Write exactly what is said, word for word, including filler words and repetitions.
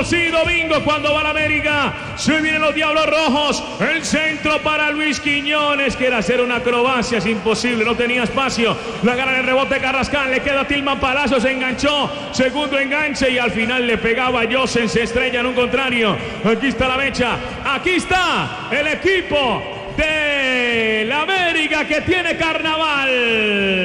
sí, domingo cuando va la América. Se vienen los Diablos Rojos. El centro para Luis Quiñones. Quiere hacer una acrobacia, es imposible, no tenía espacio. La gana el rebote Carrascal, le queda a Tilman Palacios, se enganchó. Segundo enganche y al final le pegaba a Josen, se estrella en un contrario. Aquí está la mecha, aquí está el equipo de la América que tiene carnaval.